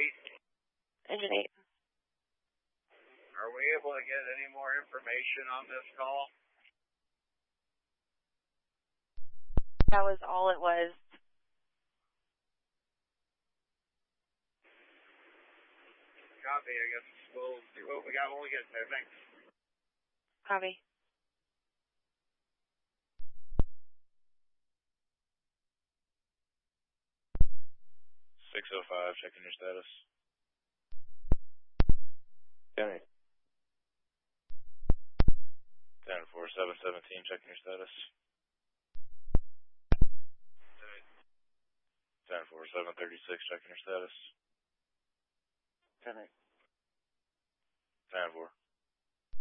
Engine 8. Are we able to get any more information on this call? That was all it was. Copy, I guess we'll see what we got when we get there. Thanks. Copy. Checking your status. 10-8. 10-4-7-17, checking your status. 10-4-7-36, checking your status. 10-8. 10-4.